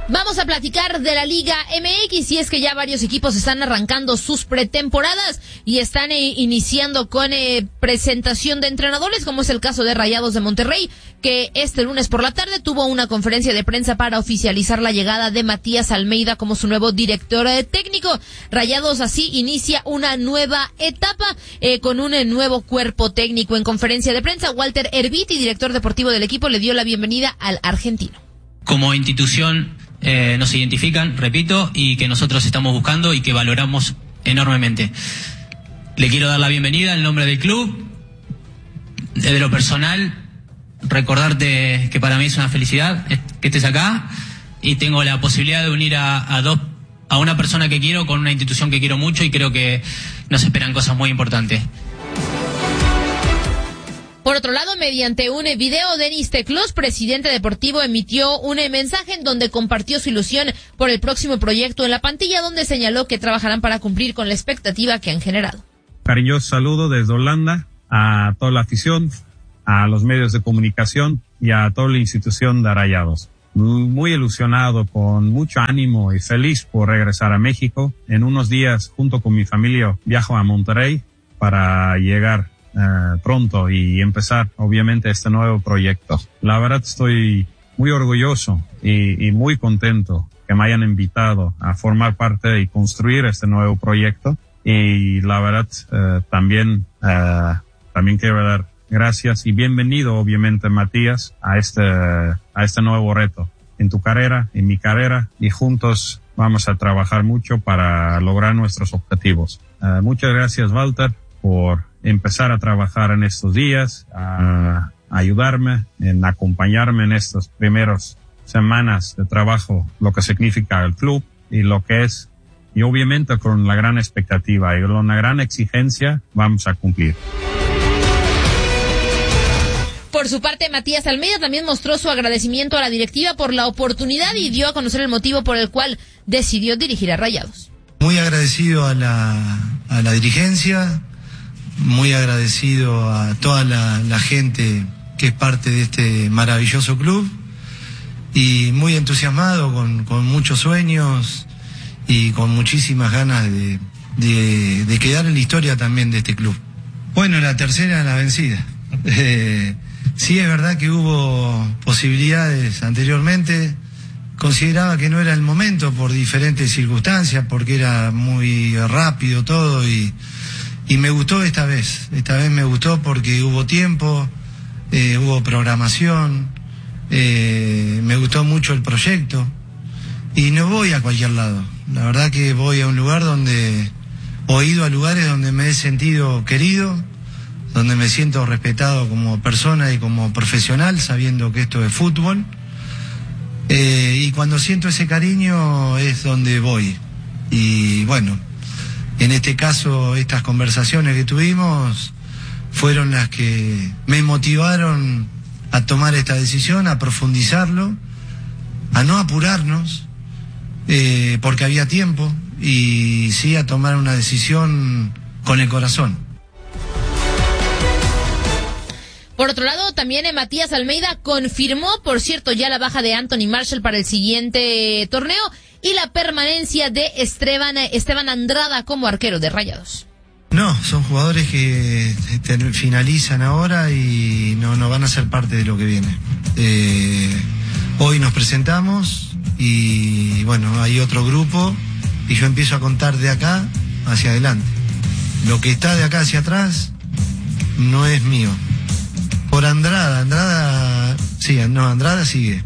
Vamos a platicar de la Liga M X y es que ya varios equipos están arrancando sus pretemporadas y están eh, iniciando con eh, presentación de entrenadores, como es el caso de Rayados de Monterrey, que este lunes por la tarde tuvo una conferencia de prensa para oficializar la llegada de Matías Almeida como su nuevo director eh, técnico. Rayados así inicia una nueva etapa eh, con un eh, nuevo cuerpo técnico. En conferencia de prensa, Walter Erviti, director deportivo del equipo, le dio la bienvenida al argentino. Como institución eh, nos identifican, repito, y que nosotros estamos buscando y que valoramos enormemente. Le quiero dar la bienvenida en nombre del club. De lo personal, recordarte que para mí es una felicidad que estés acá y tengo la posibilidad de unir a, a dos, a una persona que quiero con una institución que quiero mucho y creo que nos esperan cosas muy importantes. Por otro lado, mediante un video, Denis Teclos, presidente deportivo, emitió un mensaje en donde compartió su ilusión por el próximo proyecto en la plantilla, donde señaló que trabajarán para cumplir con la expectativa que han generado. Cariñoso saludo desde Holanda a toda la afición, a los medios de comunicación y a toda la institución de Rayados. Muy ilusionado, con mucho ánimo y feliz por regresar a México. En unos días, junto con mi familia, viajo a Monterrey para llegar Uh, pronto y empezar obviamente este nuevo proyecto. La verdad estoy muy orgulloso y, y muy contento que me hayan invitado a formar parte y construir este nuevo proyecto, y la verdad uh, también uh, también quiero dar gracias y bienvenido obviamente, Matías, a este a este nuevo reto en tu carrera, en mi carrera, y juntos vamos a trabajar mucho para lograr nuestros objetivos. Uh, muchas gracias, Walter, por empezar a trabajar en estos días, a ayudarme, en acompañarme en estas primeras semanas de trabajo, lo que significa el club y lo que es, y obviamente con la gran expectativa y con una gran exigencia vamos a cumplir. Por su parte, Matías Almeida también mostró su agradecimiento a la directiva por la oportunidad y dio a conocer el motivo por el cual decidió dirigir a Rayados. Muy agradecido a la, a la dirigencia, muy agradecido a toda la, la gente que es parte de este maravilloso club y muy entusiasmado, con, con muchos sueños y con muchísimas ganas de, de, de quedar en la historia también de este club. Bueno, la tercera, la vencida. Eh, sí, es verdad que hubo posibilidades anteriormente. Consideraba que no era el momento por diferentes circunstancias, porque era muy rápido todo y Y me gustó esta vez, esta vez me gustó porque hubo tiempo, eh, hubo programación, eh, me gustó mucho el proyecto y no voy a cualquier lado. La verdad que voy a un lugar donde, o he ido a lugares donde me he sentido querido, donde me siento respetado como persona y como profesional, sabiendo que esto es fútbol. Eh, y cuando siento ese cariño es donde voy. Y bueno, en este caso, estas conversaciones que tuvimos fueron las que me motivaron a tomar esta decisión, a profundizarlo, a no apurarnos, eh, porque había tiempo, y sí a tomar una decisión con el corazón. Por otro lado, también eh, Matías Almeida confirmó, por cierto, ya la baja de Anthony Marshall para el siguiente torneo y la permanencia de Esteban, Esteban Andrada como arquero de Rayados. No, son jugadores que te, finalizan ahora y no, no van a ser parte de lo que viene. Eh, hoy nos presentamos y bueno, hay otro grupo y yo empiezo a contar de acá hacia adelante. Lo que está de acá hacia atrás no es mío. Por Andrada, Andrada, sí, no, Andrada sigue.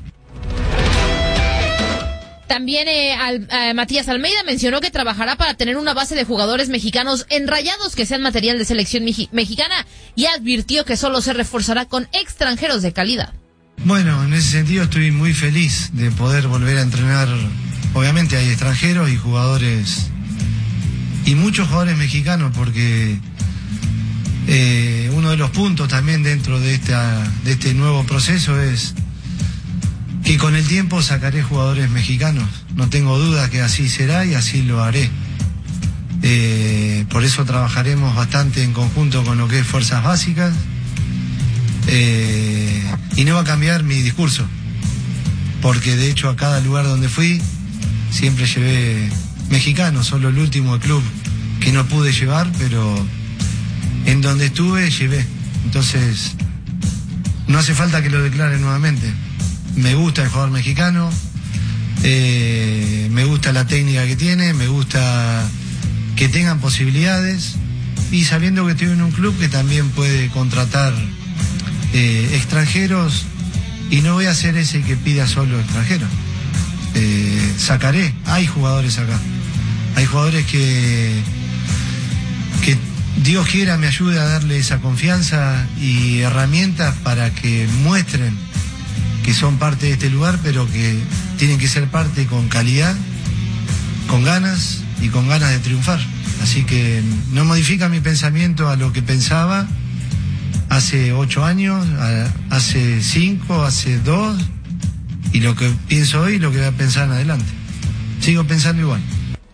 También eh, al, eh, Matías Almeida mencionó que trabajará para tener una base de jugadores mexicanos en Rayados que sean material de selección meji- mexicana y advirtió que solo se reforzará con extranjeros de calidad. Bueno, en ese sentido estoy muy feliz de poder volver a entrenar. Obviamente hay extranjeros y jugadores, y muchos jugadores mexicanos, porque eh, uno de los puntos también dentro de, esta, de este nuevo proceso es que con el tiempo sacaré jugadores mexicanos. No tengo duda que así será y así lo haré. Eh, por eso trabajaremos bastante en conjunto con lo que es fuerzas básicas. Eh, y no va a cambiar mi discurso. porque de hecho a cada lugar donde fui siempre llevé mexicanos, solo el último club que no pude llevar, pero en donde estuve llevé. Entonces no hace falta que lo declare nuevamente. Me gusta el jugador mexicano, eh, me gusta la técnica que tiene, me gusta que tengan posibilidades, y sabiendo que estoy en un club que también puede contratar eh, extranjeros, y no voy a ser ese que pida solo extranjeros. Eh, sacaré, hay jugadores acá, hay jugadores que, que Dios quiera me ayude a darle esa confianza y herramientas para que muestren que son parte de este lugar, pero que tienen que ser parte con calidad, con ganas y con ganas de triunfar. Así que no modifica mi pensamiento a lo que pensaba hace ocho años, a, hace cinco, hace dos, y lo que pienso hoy y lo que voy a pensar en adelante. Sigo pensando igual.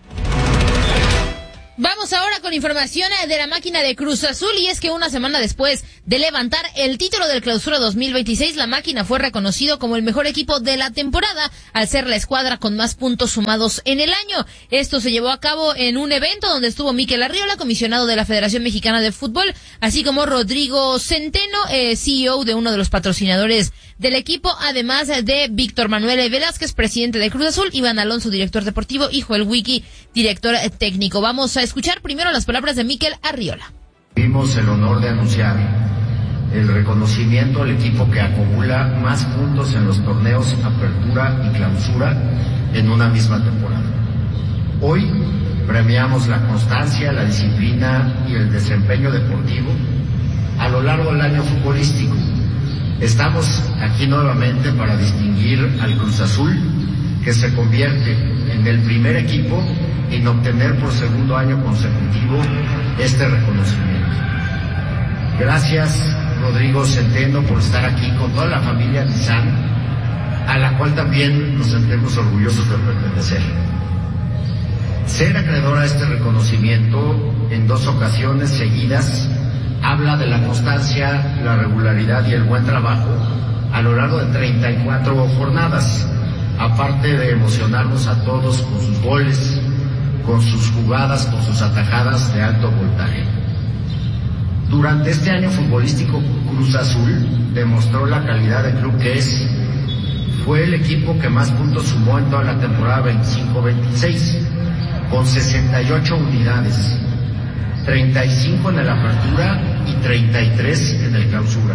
Vamos ahora con información de la máquina de Cruz Azul, y es que una semana después de levantar el título del Clausura dos mil veintiséis, la máquina fue reconocido como el mejor equipo de la temporada al ser la escuadra con más puntos sumados en el año. Esto se llevó a cabo en un evento donde estuvo Mikel Arriola, comisionado de la Federación Mexicana de Fútbol, así como Rodrigo Centeno, eh, C E O de uno de los patrocinadores del equipo, además de Víctor Manuel Velázquez, presidente de Cruz Azul, Iván Alonso, director deportivo, y Joel Wiki, director técnico. Vamos a escuchar primero las palabras de Mikel Arriola. Tuvimos el honor de anunciar el reconocimiento al equipo que acumula más puntos en los torneos Apertura y Clausura en una misma temporada. Hoy premiamos la constancia, la disciplina y el desempeño deportivo a lo largo del año futbolístico. Estamos aquí nuevamente para distinguir al Cruz Azul, que se convierte en el primer equipo en obtener por segundo año consecutivo este reconocimiento. Gracias, Rodrigo Centeno, por estar aquí con toda la familia Nissan, a la cual también nos sentimos orgullosos de pertenecer. Ser acreedor a este reconocimiento en dos ocasiones seguidas habla de la constancia, la regularidad y el buen trabajo a lo largo de treinta y cuatro jornadas, aparte de emocionarnos a todos con sus goles, con sus jugadas, con sus atajadas de alto voltaje. Durante este año futbolístico, Cruz Azul demostró la calidad de club que es. Fue el equipo que más puntos sumó en toda la temporada veinticinco veintiséis, con sesenta y ocho unidades, treinta y cinco en el Apertura y treinta y tres en el Clausura.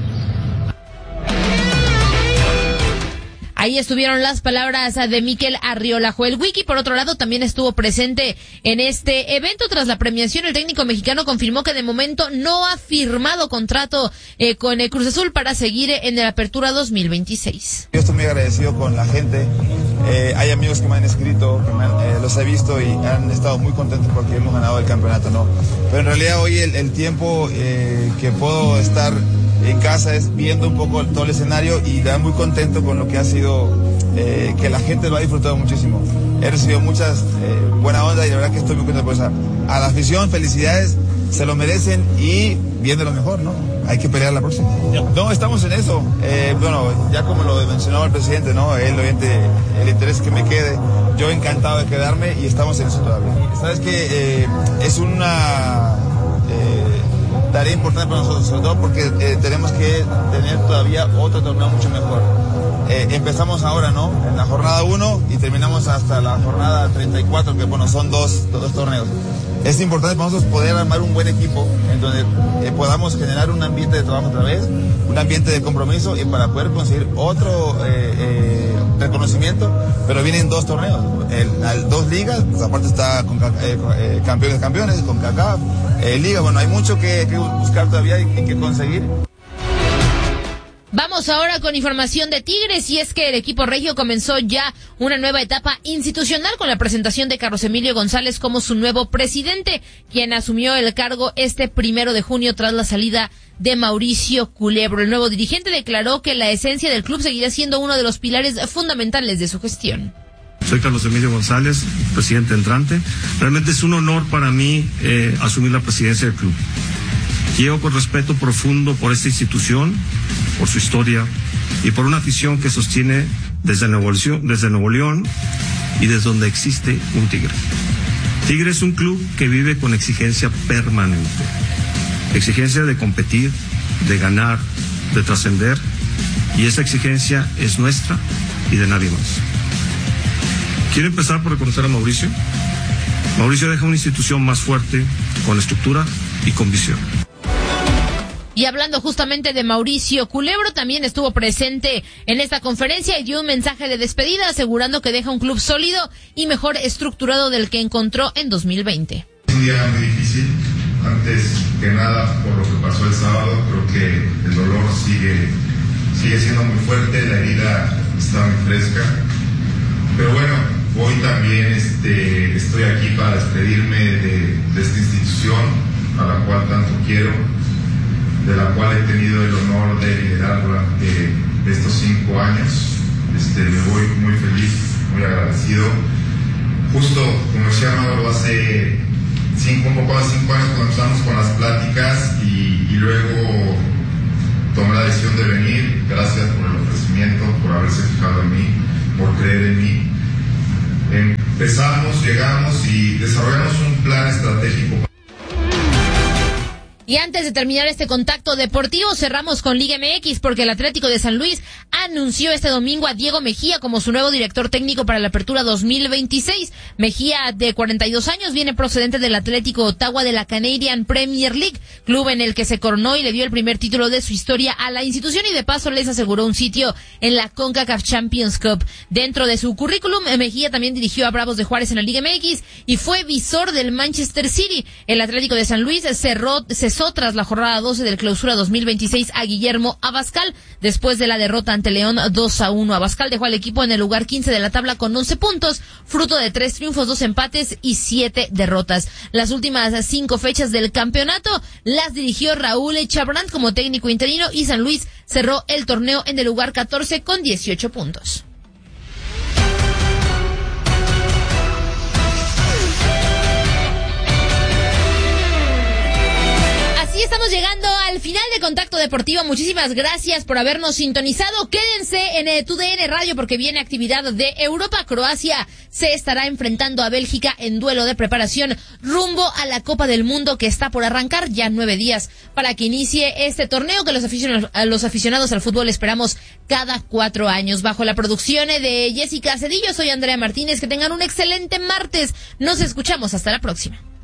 Ahí estuvieron las palabras de Mikel Arriola. Joel Wiki, por otro lado, también estuvo presente en este evento. Tras la premiación, el técnico mexicano confirmó que de momento no ha firmado contrato eh, con el Cruz Azul para seguir en el Apertura dos mil veintiséis. Yo estoy muy agradecido con la gente. Eh, hay amigos que me han escrito, que me han, eh, los he visto y han estado muy contentos porque hemos ganado el campeonato, ¿no? Pero en realidad hoy el, el tiempo eh, que puedo estar en casa es viendo un poco todo el escenario y da muy contento con lo que ha sido, eh, que la gente lo ha disfrutado muchísimo. He recibido muchas eh, buena onda y la verdad que estoy muy contento por eso. A la afición, felicidades, se lo merecen y viendo lo mejor, ¿no? Hay que pelear la próxima. No, estamos en eso. Eh, bueno, ya como lo mencionaba el presidente, ¿no? Él obviamente el interés que me quede. Yo encantado de quedarme y estamos en eso todavía. Sabes que eh, es una eh, tarea importante para nosotros, sobre todo porque eh, tenemos que tener todavía otro torneo mucho mejor. Eh, empezamos ahora, ¿no? En la jornada uno y terminamos hasta la jornada treinta y cuatro, que bueno, son dos, dos torneos. Es importante para nosotros poder armar un buen equipo en donde eh, podamos generar un ambiente de trabajo otra vez, un ambiente de compromiso y para poder conseguir otro eh, eh, reconocimiento, pero vienen dos torneos, el, el, dos ligas, pues aparte está con, eh, eh, campeones de campeones, con CACAF, eh, liga, bueno, hay mucho que, que buscar todavía y, y que conseguir. Vamos ahora con información de Tigres, y es que el equipo regio comenzó ya una nueva etapa institucional con la presentación de Carlos Emilio González como su nuevo presidente, quien asumió el cargo este primero de junio tras la salida de Mauricio Culebro. El nuevo dirigente declaró que la esencia del club seguirá siendo uno de los pilares fundamentales de su gestión. Soy Carlos Emilio González, presidente entrante. Realmente es un honor para mí eh, asumir la presidencia del club. Llevo con respeto profundo por esta institución, por su historia y por una afición que sostiene desde Nuevo León, desde Nuevo León y desde donde existe un Tigre. Tigre es un club que vive con exigencia permanente. Exigencia de competir, de ganar, de trascender, y esa exigencia es nuestra y de nadie más. Quiero empezar por reconocer a Mauricio. Mauricio deja una institución más fuerte, con estructura y con visión. Y hablando justamente de Mauricio Culebro, también estuvo presente en esta conferencia y dio un mensaje de despedida asegurando que deja un club sólido y mejor estructurado del que encontró en dos mil veinte. Es un día muy difícil. Antes que nada, por lo que pasó el sábado, creo que el dolor sigue, sigue siendo muy fuerte, la herida está muy fresca. Pero bueno, hoy también este, estoy aquí para despedirme de, de esta institución a la cual tanto quiero, de la cual he tenido el honor de liderar durante estos cinco años. Este, me voy muy feliz, muy agradecido. Justo, como decía Mauro, hace cinco, un poco más de cinco años comenzamos con las pláticas y, y luego tomé la decisión de venir. Gracias por el ofrecimiento, por haberse fijado en mí, por creer en mí. Empezamos, llegamos y desarrollamos un plan estratégico. Y antes de terminar este contacto deportivo, cerramos con Liga M X porque el Atlético de San Luis anunció este domingo a Diego Mejía como su nuevo director técnico para la apertura dos mil veintiséis. Mejía, de cuarenta y dos años, viene procedente del Atlético Ottawa de la Canadian Premier League, club en el que se coronó y le dio el primer título de su historia a la institución y de paso les aseguró un sitio en la CONCACAF Champions Cup. Dentro de su currículum, Mejía también dirigió a Bravos de Juárez en la Liga M X y fue visor del Manchester City. El Atlético de San Luis cerró, cesó tras la jornada doce del Clausura dos mil veintiséis a Guillermo Abascal después de la derrota ante León dos a uno. Abascal dejó al equipo en el lugar quince de la tabla con once puntos, fruto de tres triunfos, dos empates y siete derrotas. Las últimas cinco fechas del campeonato las dirigió Raúl Chabrán como técnico interino y San Luis cerró el torneo en el lugar catorce con dieciocho puntos. Y estamos llegando al final de Contacto Deportivo. Muchísimas gracias por habernos sintonizado. Quédense en eh, tu D N Radio porque viene actividad de Europa. Croacia se estará enfrentando a Bélgica en duelo de preparación rumbo a la Copa del Mundo que está por arrancar ya nueve días para que inicie este torneo que los aficionados, los aficionados al fútbol esperamos cada cuatro años. Bajo la producción de Jessica Cedillo, soy Andrea Martínez. Que tengan un excelente martes. Nos escuchamos. Hasta la próxima.